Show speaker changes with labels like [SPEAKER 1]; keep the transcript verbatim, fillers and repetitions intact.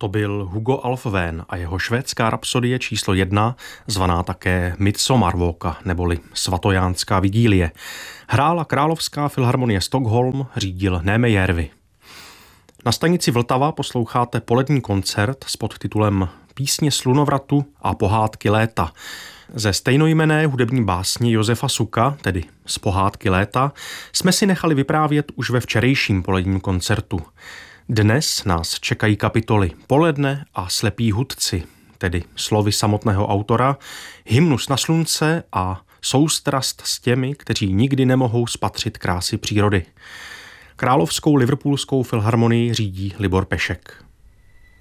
[SPEAKER 1] To byl Hugo Aufvén a jeho švédská rapsodie číslo jedna, zvaná také Midsommarvåka neboli Svatojánská vigílie. Hrála Královská filharmonie Stockholm, řídil Néme Järvi. Na stanici Vltava posloucháte polední koncert s podtitulem Písně slunovratu a pohádky léta. Ze stejnojmenné hudební básně Josefa Suka, tedy z pohádky léta, jsme si nechali vyprávět už ve včerejším poledním koncertu. Dnes nás čekají kapitoly Poledne a Slepí hudci, tedy slovy samotného autora, Hymnus na slunce a Soustrast s těmi, kteří nikdy nemohou spatřit krásy přírody. Královskou liverpoolskou filharmonii řídí Libor Pešek.